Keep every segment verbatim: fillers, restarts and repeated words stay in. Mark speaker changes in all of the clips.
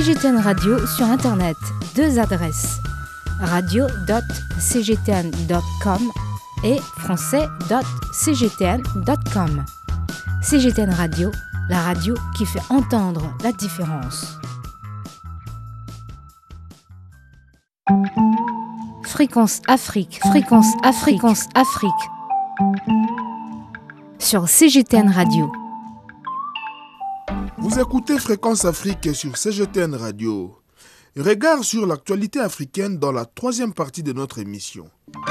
Speaker 1: C G T N Radio sur Internet. Deux adresses. radio point c g t n point com et français point c g t n point com. C G T N Radio, la radio qui fait entendre la différence. Fréquence Afrique, fréquence Afrique, fréquence Afrique. Sur C G T N Radio.
Speaker 2: Vous écoutez Fréquence Afrique sur C G T N Radio. Regard sur l'actualité africaine dans la troisième partie de notre émission.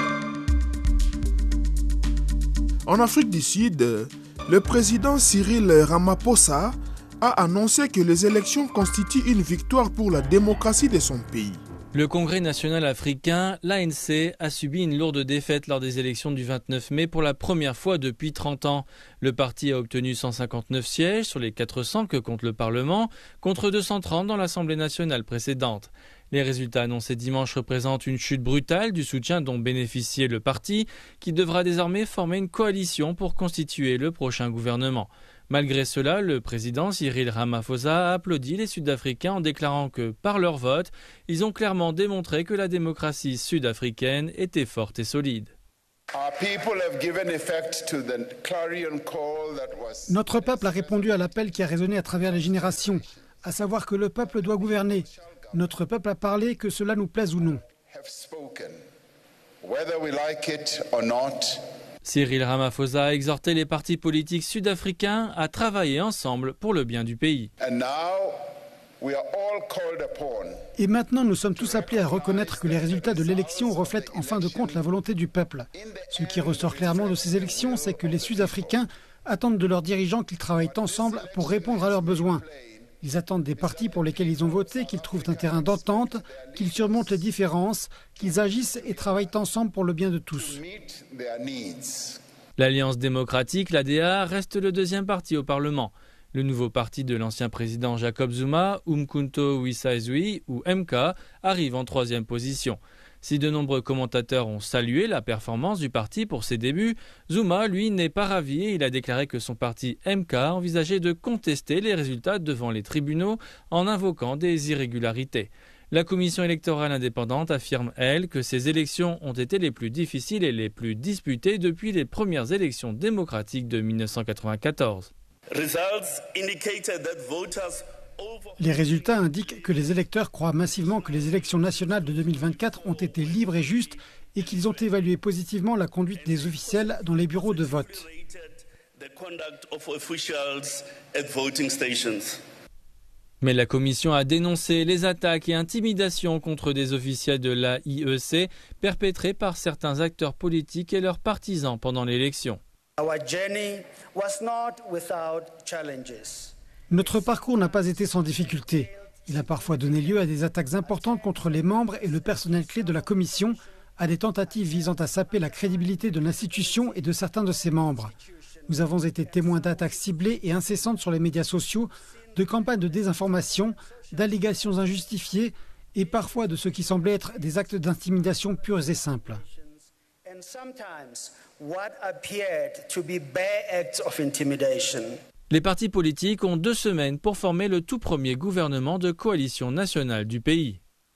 Speaker 2: En Afrique du Sud, le président Cyril Ramaphosa a annoncé que les élections constituent une victoire pour la démocratie de son pays.
Speaker 3: Le Congrès national africain, l'A N C, a subi une lourde défaite lors des élections du vingt-neuf mai pour la première fois depuis trente ans. Le parti a obtenu cent cinquante-neuf sièges sur les quatre cents que compte le Parlement, contre deux cent trente dans l'Assemblée nationale précédente. Les résultats annoncés dimanche représentent une chute brutale du soutien dont bénéficiait le parti, qui devra désormais former une coalition pour constituer le prochain gouvernement. Malgré cela, le président Cyril Ramaphosa a applaudi les Sud-Africains en déclarant que, par leur vote, ils ont clairement démontré que la démocratie sud-africaine était forte et solide.
Speaker 4: Notre peuple a répondu à l'appel qui a résonné à travers les générations, à savoir que le peuple doit gouverner. Notre peuple a parlé, que cela nous plaise ou non.
Speaker 3: Cyril Ramaphosa a exhorté les partis politiques sud-africains à travailler ensemble pour le bien du pays.
Speaker 4: Et maintenant, nous sommes tous appelés à reconnaître que les résultats de l'élection reflètent en fin de compte la volonté du peuple. Ce qui ressort clairement de ces élections, c'est que les Sud-Africains attendent de leurs dirigeants qu'ils travaillent ensemble pour répondre à leurs besoins. Ils attendent des partis pour lesquels ils ont voté qu'ils trouvent un terrain d'entente, qu'ils surmontent les différences, qu'ils agissent et travaillent ensemble pour le bien de tous.
Speaker 3: L'Alliance démocratique, l'A D A, reste le deuxième parti au Parlement. Le nouveau parti de l'ancien président Jacob Zuma, Umkhonto we Sizwe, ou M K, arrive en troisième position. Si de nombreux commentateurs ont salué la performance du parti pour ses débuts, Zuma, lui, n'est pas ravi et il a déclaré que son parti M K envisageait de contester les résultats devant les tribunaux en invoquant des irrégularités. La commission électorale indépendante affirme, elle, que ces élections ont été les plus difficiles et les plus disputées depuis les premières élections démocratiques de mille neuf cent quatre-vingt-quatorze.
Speaker 4: Les résultats indiquent que les électeurs croient massivement que les élections nationales de deux mille vingt-quatre ont été libres et justes et qu'ils ont évalué positivement la conduite des officiels dans les bureaux de vote.
Speaker 3: Mais la commission a dénoncé les attaques et intimidations contre des officiels de l'A I E C perpétrées par certains acteurs politiques et leurs partisans pendant l'élection.
Speaker 4: Notre parcours n'a pas été sans difficulté. Il a parfois donné lieu à des attaques importantes contre les membres et le personnel clé de la commission, à des tentatives visant à saper la crédibilité de l'institution et de certains de ses membres. Nous avons été témoins d'attaques ciblées et incessantes sur les médias sociaux, de campagnes de désinformation, d'allégations injustifiées et parfois de ce qui semblait être des actes d'intimidation purs et simples.
Speaker 3: Les partis politiques ont deux semaines pour former le tout premier gouvernement de coalition nationale du pays.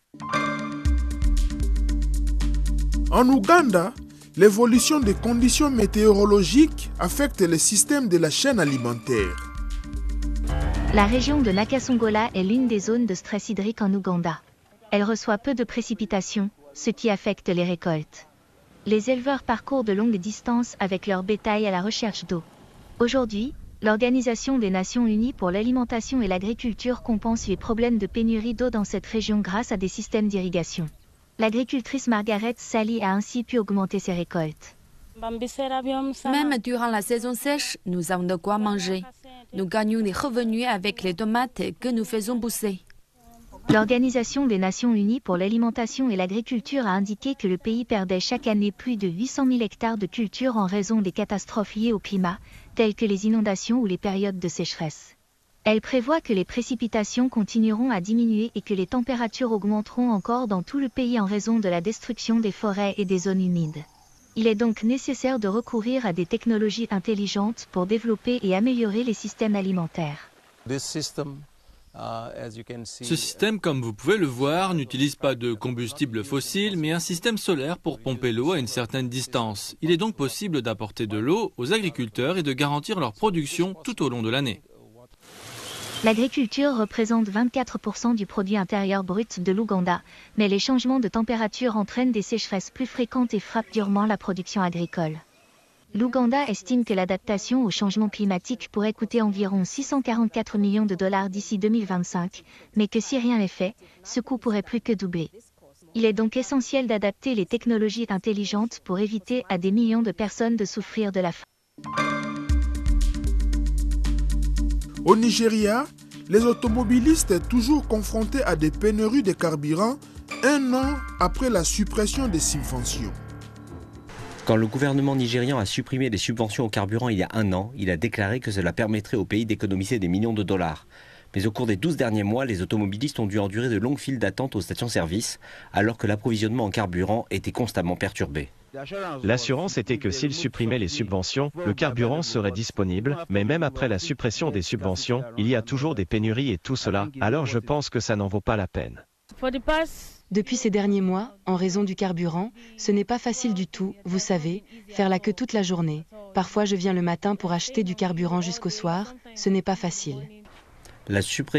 Speaker 2: En Ouganda, l'évolution des conditions météorologiques affecte le système de la chaîne alimentaire.
Speaker 5: La région de Nakasongola est l'une des zones de stress hydrique en Ouganda. Elle reçoit peu de précipitations, ce qui affecte les récoltes. Les éleveurs parcourent de longues distances avec leur bétail à la recherche d'eau. Aujourd'hui, l'Organisation des Nations Unies pour l'alimentation et l'agriculture compense les problèmes de pénurie d'eau dans cette région grâce à des systèmes d'irrigation. L'agricultrice Margaret Sally a ainsi pu augmenter ses récoltes.
Speaker 6: Même durant la saison sèche, nous avons de quoi manger. Nous gagnons des revenus avec les tomates que nous faisons pousser.
Speaker 5: L'Organisation des Nations Unies pour l'alimentation et l'agriculture a indiqué que le pays perdait chaque année plus de huit cent mille hectares de culture en raison des catastrophes liées au climat, telles que les inondations ou les périodes de sécheresse. Elle prévoit que les précipitations continueront à diminuer et que les températures augmenteront encore dans tout le pays en raison de la destruction des forêts et des zones humides. Il est donc nécessaire de recourir à des technologies intelligentes pour développer et améliorer les systèmes alimentaires.
Speaker 3: Ce système, comme vous pouvez le voir, n'utilise pas de combustible fossile, mais un système solaire pour pomper l'eau à une certaine distance. Il est donc possible d'apporter de l'eau aux agriculteurs et de garantir leur production tout au long de l'année.
Speaker 5: L'agriculture représente vingt-quatre pour cent du produit intérieur brut de l'Ouganda, mais les changements de température entraînent des sécheresses plus fréquentes et frappent durement la production agricole. L'Ouganda estime que l'adaptation au changement climatique pourrait coûter environ six cent quarante-quatre millions de dollars d'ici deux mille vingt-cinq, mais que si rien n'est fait, ce coût pourrait plus que doubler. Il est donc essentiel d'adapter les technologies intelligentes pour éviter à des millions de personnes de souffrir de la faim.
Speaker 2: Au Nigeria, les automobilistes toujours confrontés à des pénuries de carburant un an après la suppression des subventions.
Speaker 7: Quand le gouvernement nigérian a supprimé les subventions au carburant il y a un an, il a déclaré que cela permettrait au pays d'économiser des millions de dollars. Mais au cours des douze derniers mois, les automobilistes ont dû endurer de longues files d'attente aux stations-service, alors que l'approvisionnement en carburant était constamment perturbé.
Speaker 8: L'assurance était que s'ils supprimaient les subventions, le carburant serait disponible, mais même après la suppression des subventions, il y a toujours des pénuries et tout cela, alors je pense que ça n'en vaut pas la peine.
Speaker 9: Depuis ces derniers mois, en raison du carburant, ce n'est pas facile du tout, vous savez, faire la queue toute la journée. Parfois je viens le matin pour acheter du carburant jusqu'au soir, ce n'est pas facile.
Speaker 7: La suppression